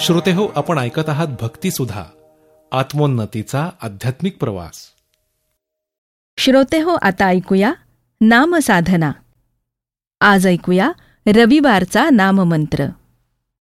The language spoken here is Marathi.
श्रोतेहो, आपण ऐकत आहात भक्तिसुधा, आत्मोन्नतीचा आध्यात्मिक प्रवास. श्रोतेहो, आता ऐकूया नामसाधना. आज ऐकूया रविवारचा नाममंत्र.